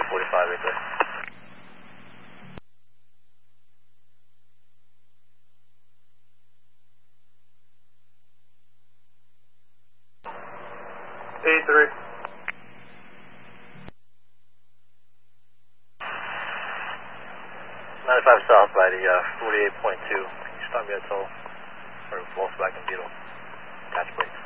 45 right there. A3. 95 south by the 48.2. Can you start me at toll? Or Volkswagen Beetle. Catch plates.